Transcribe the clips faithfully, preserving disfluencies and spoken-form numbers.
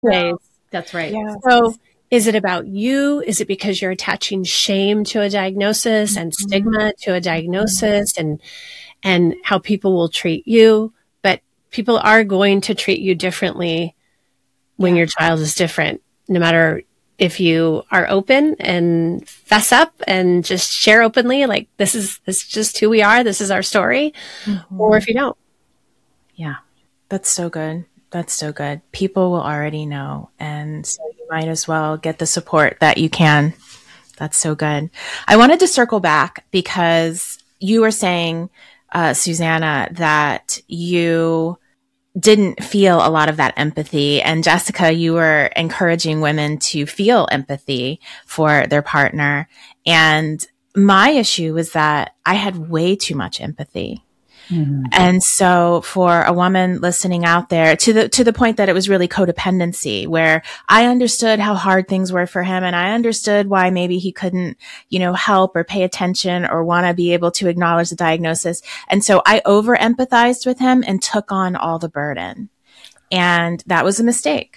ways. That's right. Yes. So is it about you? Is it because you're attaching shame to a diagnosis and Mm-hmm. stigma to a diagnosis and, and how people will treat you? But people are going to treat you differently when Yeah. your child is different, no matter if you are open and fess up and just share openly, like this is, this is just who we are. This is our story. Mm-hmm. Or if you don't. Yeah, that's so good. That's so good. People will already know. And so you might as well get the support that you can. That's so good. I wanted to circle back because you were saying, uh, Susanna, that you didn't feel a lot of that empathy. And Jessica, you were encouraging women to feel empathy for their partner. And my issue was that I had way too much empathy. Mm-hmm. And so for a woman listening out there, to the, to the point that it was really codependency, where I understood how hard things were for him. And I understood why maybe he couldn't, you know, help or pay attention or want to be able to acknowledge the diagnosis. And so I over empathized with him and took on all the burden. And that was a mistake.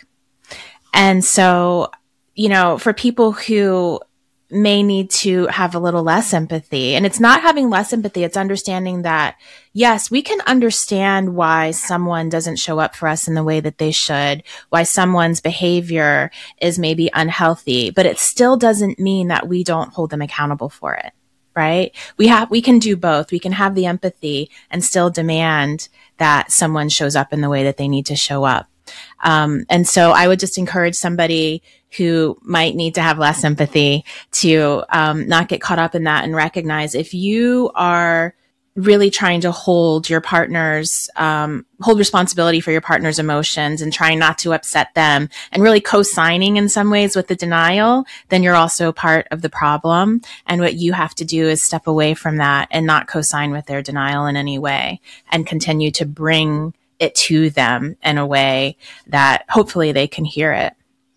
And so, you know, for people who may need to have a little less empathy. And it's not having less empathy. It's understanding that, yes, we can understand why someone doesn't show up for us in the way that they should, why someone's behavior is maybe unhealthy, but it still doesn't mean that we don't hold them accountable for it, right? We have, we can do both. We can have the empathy and still demand that someone shows up in the way that they need to show up. Um, and so I would just encourage somebody who might need to have less empathy to um, not get caught up in that and recognize if you are really trying to hold your partner's, um, hold responsibility for your partner's emotions and trying not to upset them and really co-signing in some ways with the denial, then you're also part of the problem. And what you have to do is step away from that and not co-sign with their denial in any way and continue to bring it to them in a way that hopefully they can hear it.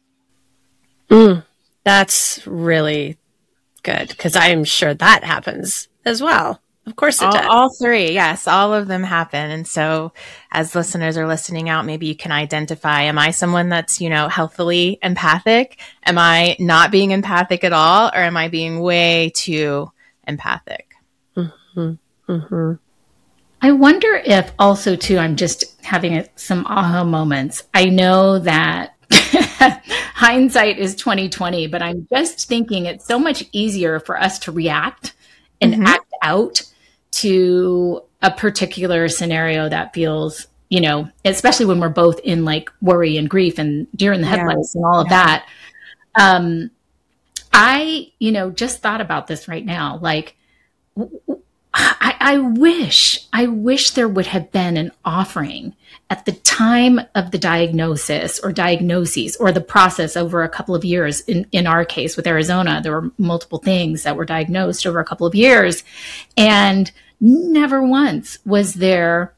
Mm, that's really good because I'm sure that happens as well. Of course it all, does. All three. Yes. All of them happen. And so as listeners are listening out, maybe you can identify, am I someone that's, you know, healthily empathic? Am I not being empathic at all? Or am I being way too empathic? Mm-hmm. Mm-hmm. I wonder if also too, I'm just having some aha moments. I know that hindsight is twenty twenty, but I'm just thinking it's so much easier for us to react and mm-hmm. act out to a particular scenario that feels, you know, especially when we're both in like worry and grief and deer in the headlights yeah. and all of yeah. that. Um, I, you know, just thought about this right now. Like, w- I, I wish, I wish there would have been an offering at the time of the diagnosis or diagnoses or the process over a couple of years. In, in our case with Arizona, there were multiple things that were diagnosed over a couple of years. And never once was there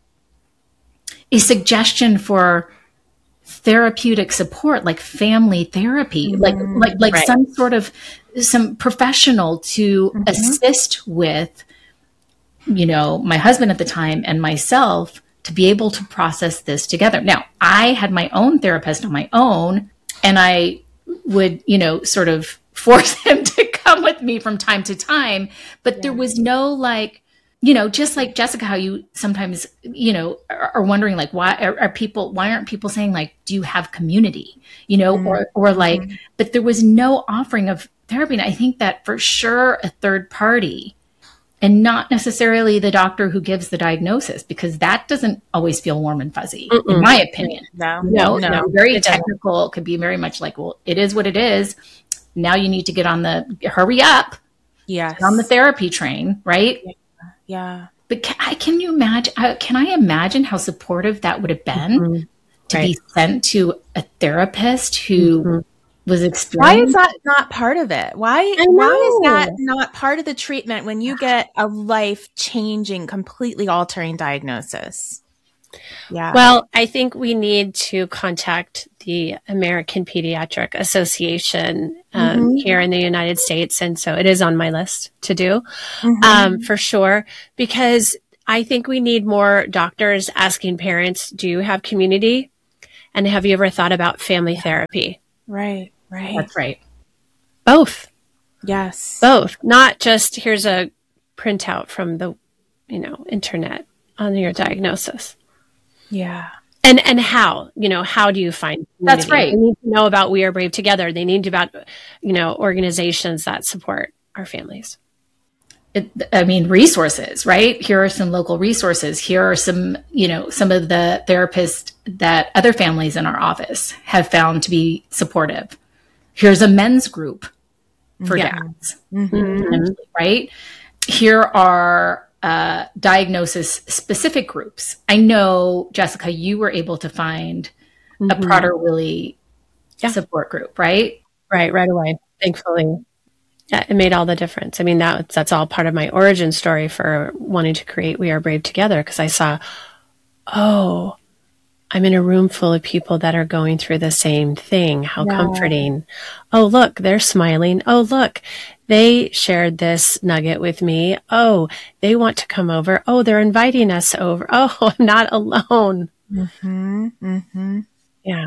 a suggestion for therapeutic support, like family therapy, mm-hmm. like, like, like right. some sort of, some professional to mm-hmm. assist with, you know, my husband at the time and myself to be able to process this together. Now, I had my own therapist on my own, and I would, you know, sort of force him to come with me from time to time. But yeah. there was no like, you know, just like Jessica, how you sometimes, you know, are, are wondering like, why are, are people, why aren't people saying like, do you have community, you know, mm-hmm. or, or like, mm-hmm. but there was no offering of therapy. And I think that for sure a third party, and not necessarily the doctor who gives the diagnosis, because that doesn't always feel warm and fuzzy, Mm-mm. in my opinion. No, you know, no, no. Very technical. It could be very much like, well, it is what it is. Now you need to get on the, hurry up. Yes. On the therapy train, right? Yeah. yeah. But can, I, can you imagine, can I imagine how supportive that would have been mm-hmm. to right. be sent to a therapist who mm-hmm. was experienced? Why is that not part of it? Why, why is that not part of the treatment when you get a life-changing, completely altering diagnosis? Yeah. Well, I think we need to contact the American Pediatric Association um, mm-hmm. here in the United States. And so it is on my list to do mm-hmm. um, for sure, because I think we need more doctors asking parents, do you have community? And have you ever thought about family therapy? Right, right. That's right. Both. Yes. Both. Not just here's a printout from the, you know, internet on your diagnosis. Yeah. And and how, you know, how do you find community? That's right. They need to know about We Are Brave Together. They need to about, you know, organizations that support our families. It, I mean, resources, right? Here are some local resources. Here are some, you know, some of the therapists that other families in our office have found to be supportive. Here's a men's group for Yeah. dads, Mm-hmm. right? Here are uh, diagnosis specific groups. I know, Jessica, you were able to find Mm-hmm. a Prader-Willi Yeah. support group, right? Right, right away, thankfully. Yeah, it made all the difference. I mean, that that's all part of my origin story for wanting to create We Are Brave Together, because I saw, oh, I'm in a room full of people that are going through the same thing. How Yeah. comforting. Oh, look, they're smiling. Oh, look, they shared this nugget with me. Oh, they want to come over. Oh, they're inviting us over. Oh, I'm not alone. Mm-hmm. Mm-hmm. Yeah.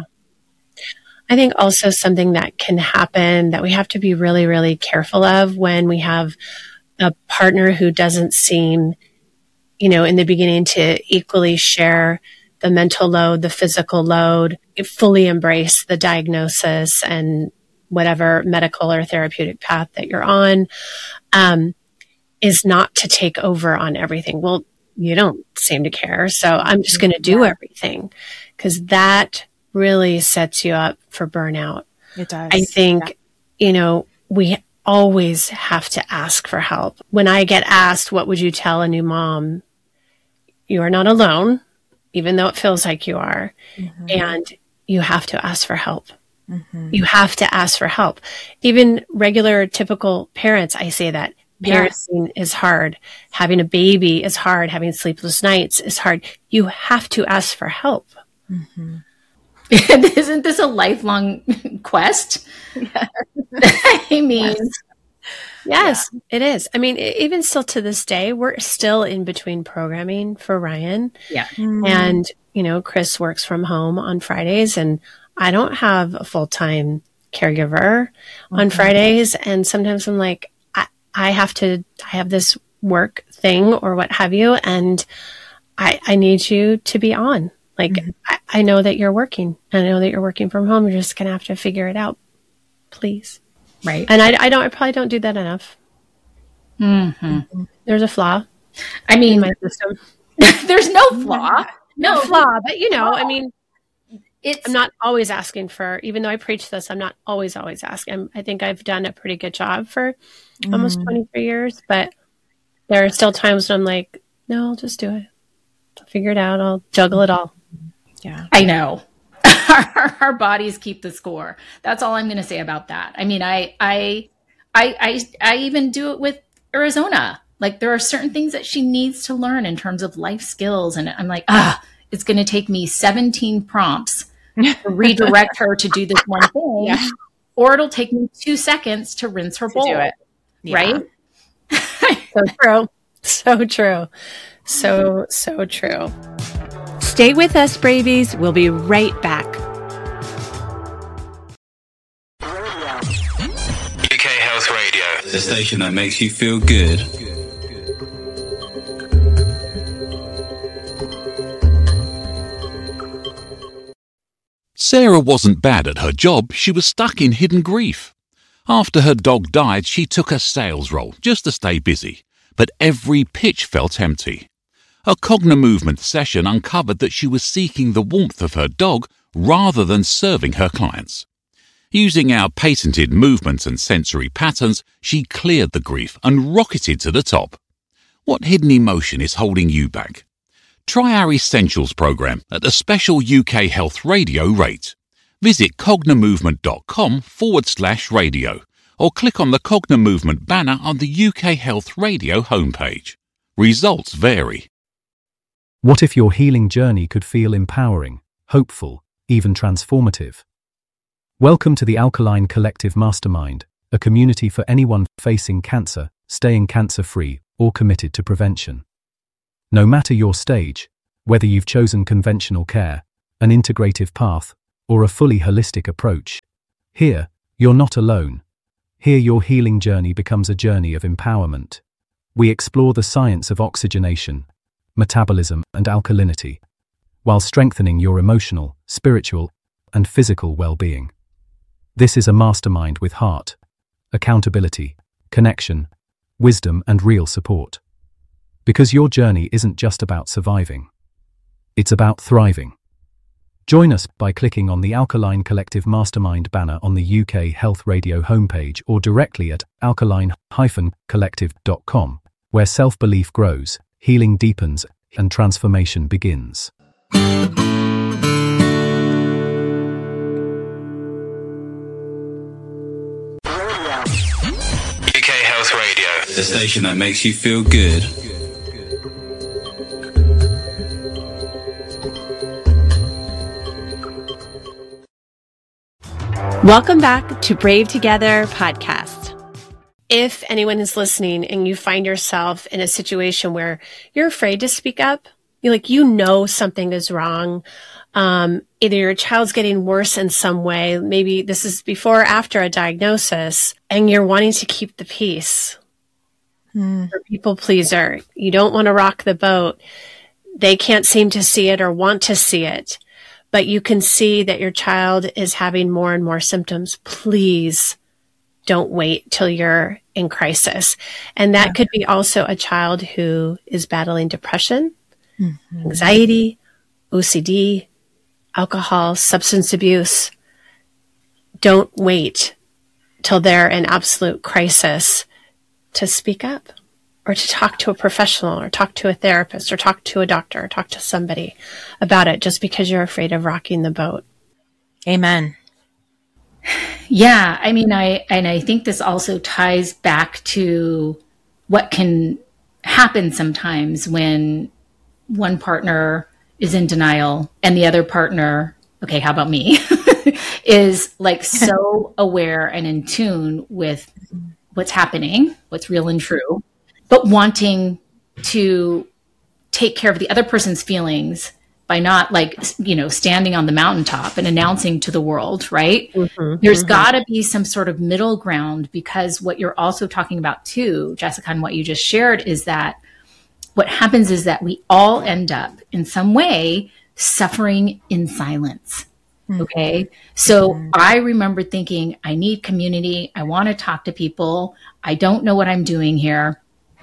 I think also something that can happen that we have to be really, really careful of when we have a partner who doesn't seem, you know, in the beginning to equally share the mental load, the physical load, fully embrace the diagnosis and whatever medical or therapeutic path that you're on, um, is not to take over on everything. Well, you don't seem to care, so I'm just going to do Yeah. everything, because that really sets you up for burnout. It does. I think, you know, we always have to ask for help. When I get asked, what would you tell a new mom? You are not alone, even though it feels like you are. Mm-hmm. And you have to ask for help. Mm-hmm. You have to ask for help. Even regular, typical parents, I say that. Yes. Parenting is hard. Having a baby is hard. Having sleepless nights is hard. You have to ask for help. Mm-hmm. Isn't this a lifelong quest? Yeah. I mean, Yes. Yes, it is. I mean, e- even still to this day, we're still in between programming for Ryan. yeah. Mm-hmm. And, you know, Chris works from home on Fridays, and I don't have a full-time caregiver on Mhm. Fridays. And sometimes I'm like, I, I have to, I have this work thing or what have you, and I, I need you to be on. Like, Mhm. I, I know that you're working. I know that you're working from home. You're just going to have to figure it out, please. Right. And I, I don't, I probably don't do that enough. hmm There's a flaw I in mean, my system. there's no flaw. No No, flaw, but you know, I mean, it's I'm not always asking for, even though I preach this, I'm not always, always asking. I'm, I think I've done a pretty good job for almost Mhm. twenty-three years, but there are still times when I'm like, no, I'll just do it. I'll figure it out. I'll juggle it all. Yeah. I know. our, our bodies keep the score. That's all I'm going to say about that. I mean, I, I, I, I, I even do it with Arizona. Like, there are certain things that she needs to learn in terms of life skills. And I'm like, ah, it's going to take me seventeen prompts to redirect her to do this one thing. Yeah. Or it'll take me two seconds to rinse her To bowl. do it. Yeah. Right? So true. So true. So, so true. Stay with us, Bravies. We'll be right back. U K Health Radio, the station that makes you feel good. Sarah wasn't bad at her job, she was stuck in hidden grief. After her dog died, she took a sales role just to stay busy, but every pitch felt empty. A Cognimovement session uncovered that she was seeking the warmth of her dog rather than serving her clients. Using our patented movement and sensory patterns, she cleared the grief and rocketed to the top. What hidden emotion is holding you back? Try our Essentials program at a special U K Health Radio rate. Visit cognimovement.com forward slash radio or click on the Cognimovement banner on the U K Health Radio homepage. Results vary. What if your healing journey could feel empowering, hopeful, even transformative? Welcome to the Alkaline Collective Mastermind, a community for anyone facing cancer, staying cancer-free, or committed to prevention. No matter your stage, whether you've chosen conventional care, an integrative path, or a fully holistic approach. Here, you're not alone. Here your healing journey becomes a journey of empowerment. We explore the science of oxygenation, metabolism, and alkalinity, while strengthening your emotional, spiritual, and physical well-being. This is a mastermind with heart, accountability, connection, wisdom, and real support. Because your journey isn't just about surviving. It's about thriving. Join us by clicking on the Alkaline Collective Mastermind banner on the U K Health Radio homepage or directly at alkaline dash collective dot com, where self-belief grows, healing deepens, and transformation begins. U K Health Radio, the station that makes you feel good. Welcome back to Brave Together podcast. If anyone is listening and you find yourself in a situation where you're afraid to speak up, you're like, you know, something is wrong. Um, either your child's getting worse in some way. Maybe this is before or after a diagnosis, and you're wanting to keep the peace. Mm. You're a people pleaser. You don't want to rock the boat. They can't seem to see it or want to see it. But you can see that your child is having more and more symptoms. Please don't wait till you're in crisis. And that yeah. could be also a child who is battling depression, mm-hmm. anxiety, O C D, alcohol, substance abuse. Don't wait till they're in absolute crisis to speak up, or to talk to a professional, or talk to a therapist, or talk to a doctor, or talk to somebody about it, just because you're afraid of rocking the boat. Amen. Yeah, I mean, I and I think this also ties back to what can happen sometimes when one partner is in denial and the other partner, okay, how about me, is like so aware and in tune with what's happening, what's real and true, but wanting to take care of the other person's feelings by not, like, you know, standing on the mountaintop and announcing to the world, right? Mm-hmm, There's mm-hmm. got to be some sort of middle ground, because what you're also talking about too, Jessica, and what you just shared is that what happens is that we all end up in some way suffering in silence. Mm-hmm. Okay. So mm-hmm. I remember thinking, I need community. I want to talk to people. I don't know what I'm doing here.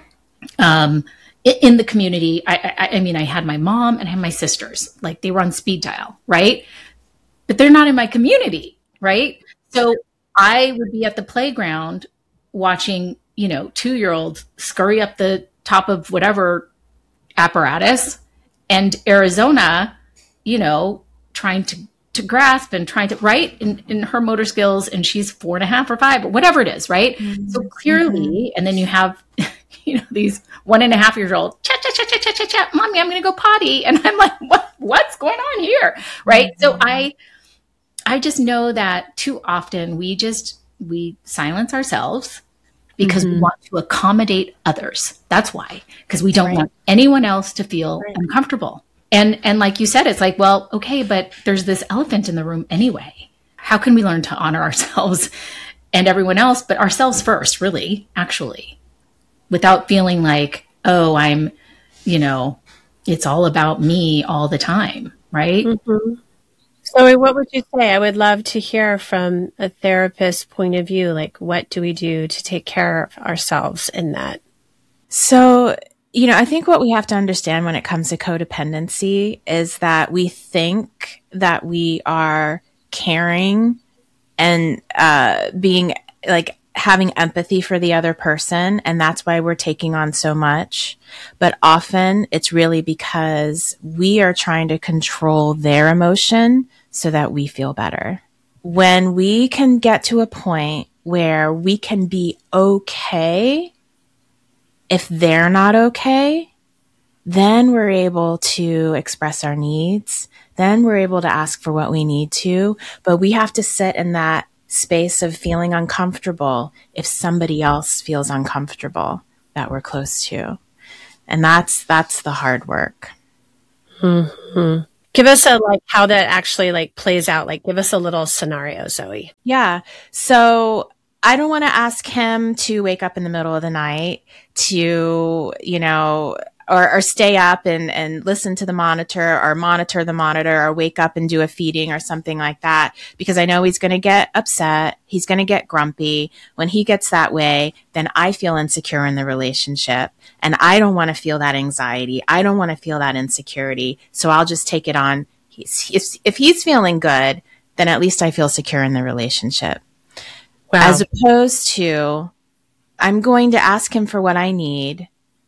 Um, in the community, I, I, I mean, I had my mom and I had my sisters, like they were on speed dial, right? But they're not in my community, right? So I would be at the playground watching, you know, two-year-olds scurry up the top of whatever apparatus, and Arizona, you know, trying to, to grasp and trying to, right, in, in her motor skills, and she's four and a half or five, or whatever it is, right? Mm-hmm. So clearly, mm-hmm. and then you have, you know, these one and a half years old, chat, chat, chat, chat, chat, chat, chat, mommy, I'm going to go potty. And I'm like, what, what's going on here? Right. Mm-hmm. So I, I just know that too often we just, we silence ourselves because mm-hmm. we want to accommodate others. That's why, because we don't right. want anyone else to feel right. uncomfortable. And, and like you said, it's like, well, okay, but there's this elephant in the room anyway. How can we learn to honor ourselves and everyone else, but ourselves first, really, actually, without feeling like, oh, I'm, you know, it's all about me all the time, right? Mm-hmm. So what would you say? I would love to hear from a therapist's point of view, like, what do we do to take care of ourselves in that? So, you know, I think what we have to understand when it comes to codependency is that we think that we are caring and uh, being like, having empathy for the other person, and that's why we're taking on so much. But often it's really because we are trying to control their emotion so that we feel better. When we can get to a point where we can be okay if they're not okay, then we're able to express our needs. Then we're able to ask for what we need to, but we have to sit in that space of feeling uncomfortable if somebody else feels uncomfortable that we're close to. And that's, that's the hard work. Mm-hmm. Give us a, like, how that actually like plays out. Like, give us a little scenario, Zoe. Yeah. So I don't want to ask him to wake up in the middle of the night to, you know, or, or stay up and, and listen to the monitor or monitor the monitor or wake up and do a feeding or something like that, because I know he's going to get upset. He's going to get grumpy. When he gets that way, then I feel insecure in the relationship, and I don't want to feel that anxiety. I don't want to feel that insecurity. So I'll just take it on. He's, if, if he's feeling good, then at least I feel secure in the relationship. Wow. As opposed to, I'm going to ask him for what I need.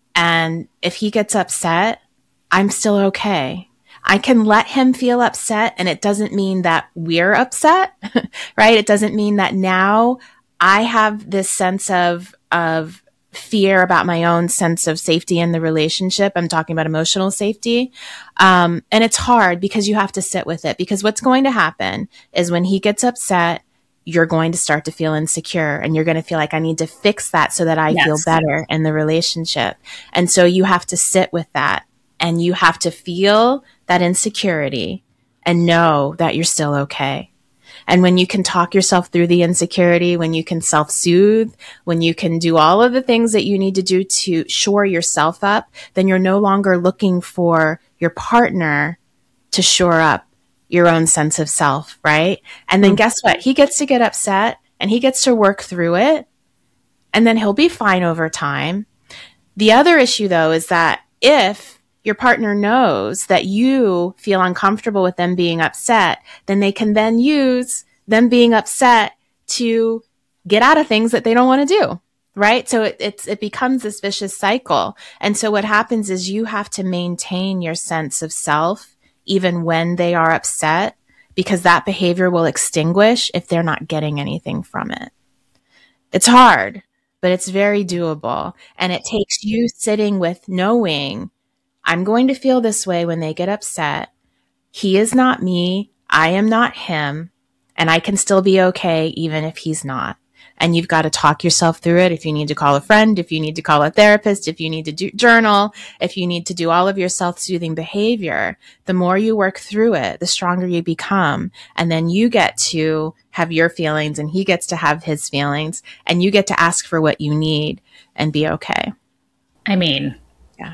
And if he gets upset, I'm still okay. I can let him feel upset, and it doesn't mean that we're upset, right? It doesn't mean that now I have this sense of, of fear about my own sense of safety in the relationship. I'm talking about emotional safety. Um, and it's hard because you have to sit with it, because what's going to happen is when he gets upset, you're going to start to feel insecure, and you're going to feel like I need to fix that so that I yes. feel better in the relationship. And so you have to sit with that, and you have to feel that insecurity and know that you're still okay. And when you can talk yourself through the insecurity, when you can self-soothe, when you can do all of the things that you need to do to shore yourself up, then you're no longer looking for your partner to shore up your own sense of self, right? And then guess what? He gets to get upset, and he gets to work through it, and then he'll be fine over time. The other issue, though, is that if your partner knows that you feel uncomfortable with them being upset, then they can then use them being upset to get out of things that they don't want to do, right? So it, it's, it becomes this vicious cycle. And so what happens is you have to maintain your sense of self even when they are upset, because that behavior will extinguish if they're not getting anything from it. It's hard, but it's very doable. And it takes you sitting with knowing, I'm going to feel this way when they get upset. He is not me. I am not him. And I can still be okay even if he's not. And you've got to talk yourself through it. If you need to call a friend, if you need to call a therapist, if you need to do journal, if you need to do all of your self-soothing behavior, the more you work through it, the stronger you become. And then you get to have your feelings, and he gets to have his feelings, and you get to ask for what you need and be okay. I mean, yeah.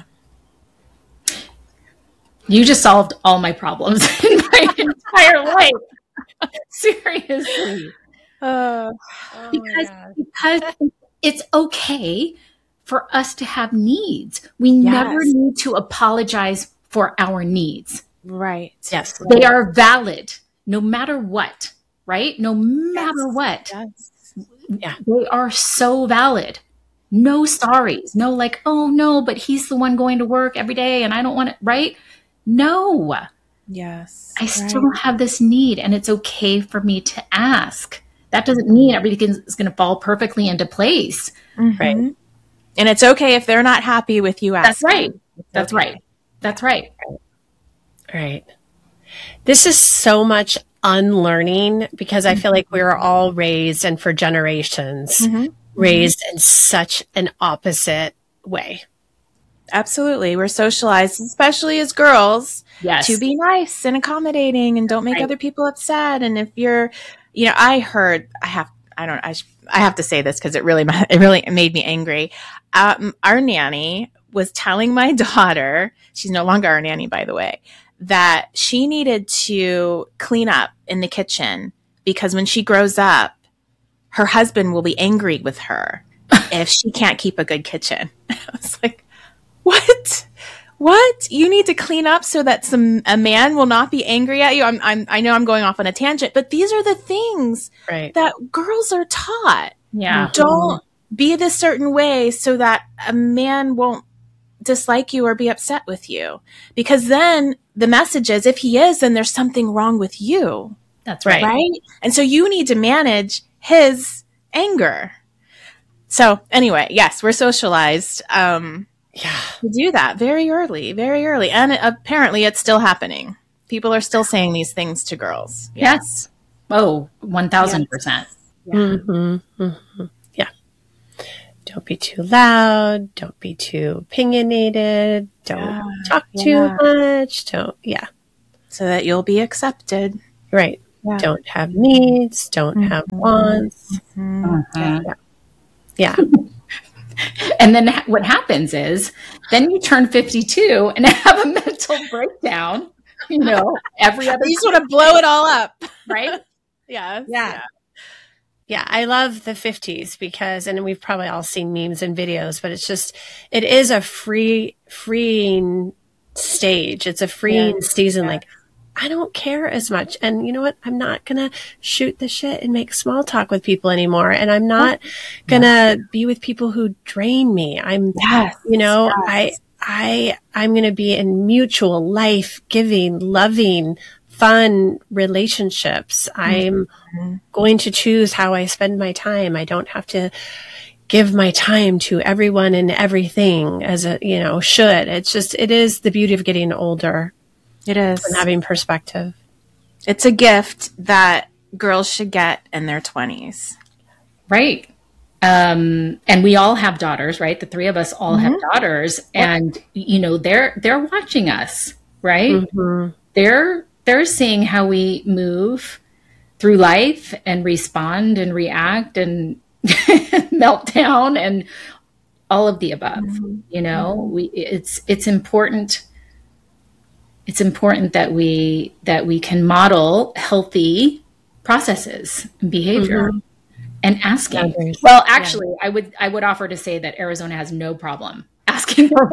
You just solved all my problems in my entire life. Seriously. Uh, oh because because it's okay for us to have needs. We yes. never need to apologize for our needs. Right. Yes. They are valid no matter what, right? No matter yes. what. Yes. Yeah. They are so valid. No sorries. No like, oh no, but he's the one going to work every day and I don't want it, right? No. Yes. I still right. have this need, and it's okay for me to ask. That doesn't mean everything is going to fall perfectly into place. Mm-hmm. Right. And it's okay if they're not happy with you asking. That's right. That's okay. right. That's right. Right. This is so much unlearning, because I feel like we were all raised, and for generations, mm-hmm. raised in such an opposite way. Absolutely. We're socialized, especially as girls, yes. to be nice and accommodating and don't make right. other people upset. And if you're, you know, I heard, I have, I don't, I, I have to say this because it really, it really made me angry. Um, our nanny was telling my daughter, she's no longer our nanny, by the way, that she needed to clean up in the kitchen because when she grows up, her husband will be angry with her if she can't keep a good kitchen. I was like, what? What? You need to clean up so that some a man will not be angry at you. I'm, I'm, I know I'm going off on a tangent, but these are the things right. that girls are taught. Yeah. Don't be this certain way so that a man won't dislike you or be upset with you. Because then the message is, if he is, then there's something wrong with you. That's right. Right? And so you need to manage his anger. So anyway, yes, we're socialized. Um, Yeah. To do that very early, very early. And it, apparently it's still happening. People are still saying these things to girls. Yes. yes. Oh, one thousand percent. Yeah. Mm-hmm. Mm-hmm. Yeah. Don't be too loud. Don't be too opinionated. Don't yeah. talk too yeah. much. Don't, yeah. so that you'll be accepted. Right. Yeah. Don't have needs, don't mm-hmm. have wants. Mm-hmm. Yeah. Yeah. And then what happens is then you turn fifty-two and have a mental breakdown, you know, every other. You just want to blow it all up. Right? Yeah. Yeah. Yeah. Yeah, I love the fifties because, and we've probably all seen memes and videos, but it's just, it is a free, freeing stage. It's a freeing yeah. season. Yeah. Like, I don't care as much. And you know what? I'm not going to shoot the shit and make small talk with people anymore. And I'm not going to yeah. be with people who drain me. I'm, yes. you know, yes. I, I, I'm going to be in mutual, life-giving, loving, fun relationships. I'm mm-hmm. going to choose how I spend my time. I don't have to give my time to everyone and everything as a, you know, should. It's just, it is the beauty of getting older. It is. And having perspective. It's a gift that girls should get in their twenties. Right. Um, and we all have daughters, right? The three of us all mm-hmm. have daughters, and, you know, they're, they're watching us, right? Mm-hmm. They're, they're seeing how we move through life and respond and react and melt down and all of the above. Mm-hmm. You know, we, it's, it's important. It's important that we, that we can model healthy processes and behavior mm-hmm. and asking. Others. Well, actually yeah. I would, I would offer to say that Arizona has no problem asking for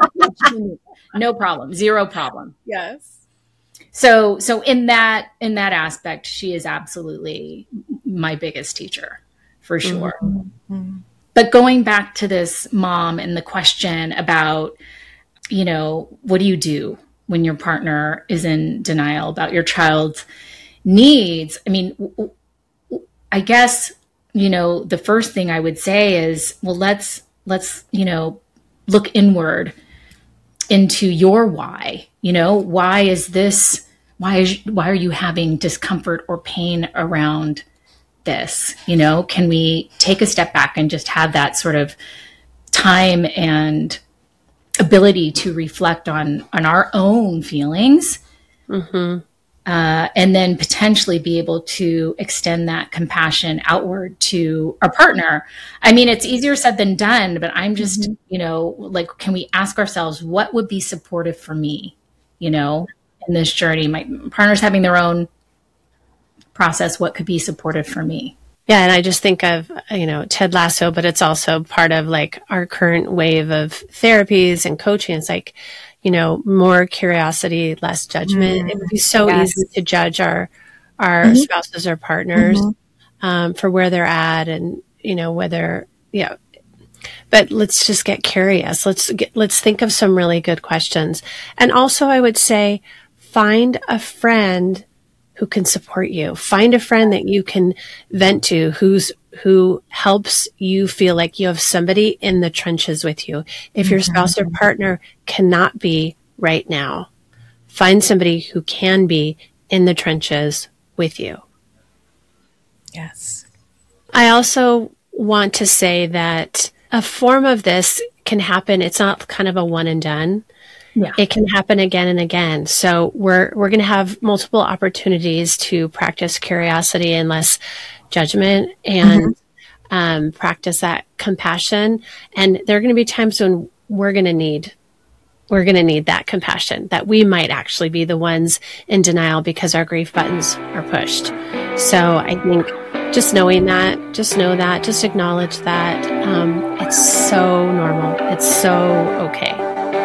no problem, zero problem. Yes. So, so in that, in that aspect, she is absolutely my biggest teacher for sure. Mm-hmm. But going back to this mom and the question about, you know, what do you do when your partner is in denial about your child's needs? I mean, I guess, you know, the first thing I would say is, well, let's, let's, you know, look inward into your why. You know, why is this, why is, why are you having discomfort or pain around this? You know, can we take a step back and just have that sort of time and ability to reflect on, on our own feelings, mm-hmm. uh, and then potentially be able to extend that compassion outward to our partner. I mean, it's easier said than done, but I'm just, mm-hmm. you know, like, can we ask ourselves, what would be supportive for me, you know, in this journey? My partner's having their own process. What could be supportive for me? Yeah. And I just think of, you know, Ted Lasso, but it's also part of like our current wave of therapies and coaching. It's like, you know, more curiosity, less judgment. Mm-hmm. It would be so yes. easy to judge our, our mm-hmm. spouses or partners, mm-hmm. um, for where they're at and, you know, whether, yeah, but let's just get curious. Let's get, let's think of some really good questions. And also I would say, find a friend who can support you. Find a friend that you can vent to, who's, who helps you feel like you have somebody in the trenches with you. If your spouse or partner cannot be right now, find somebody who can be in the trenches with you. Yes. I also want to say that a form of this can happen. It's not kind of a one and done. Yeah. It can happen again and again. So we're, we're going to have multiple opportunities to practice curiosity and less judgment and, mm-hmm. um, practice that compassion. And there are going to be times when we're going to need, we're going to need that compassion, that we might actually be the ones in denial because our grief buttons are pushed. So I think just knowing that, just know that, just acknowledge that, um, it's so normal. It's so okay.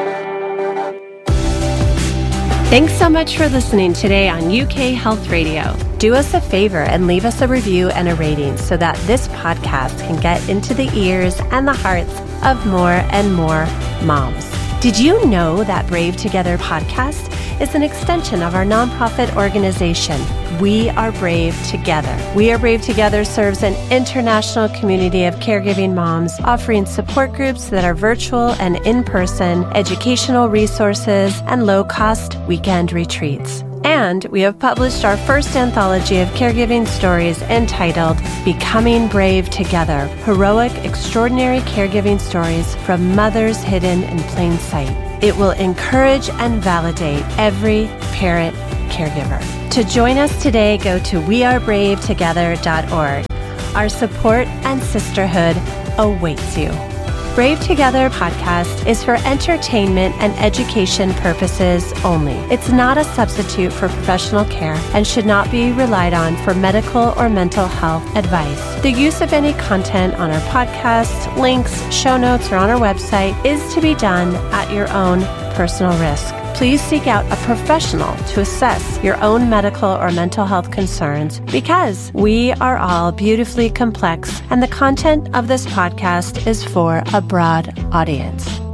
Thanks so much for listening today on U K Health Radio. Do us a favor and leave us a review and a rating so that this podcast can get into the ears and the hearts of more and more moms. Did you know that Brave Together podcast is an extension of our nonprofit organization, We Are Brave Together? We Are Brave Together serves an international community of caregiving moms, offering support groups that are virtual and in-person, educational resources, and low-cost weekend retreats. And we have published our first anthology of caregiving stories entitled Becoming Brave Together, Heroic, Extraordinary Caregiving Stories from Mothers Hidden in Plain Sight. It will encourage and validate every parent, caregiver. To join us today, go to we are brave together dot org. Our support and sisterhood awaits you. Brave Together podcast is for entertainment and education purposes only. It's not a substitute for professional care and should not be relied on for medical or mental health advice. The use of any content on our podcast, links, show notes, or on our website is to be done at your own personal risk. Please seek out a professional to assess your own medical or mental health concerns, because we are all beautifully complex and the content of this podcast is for a broad audience.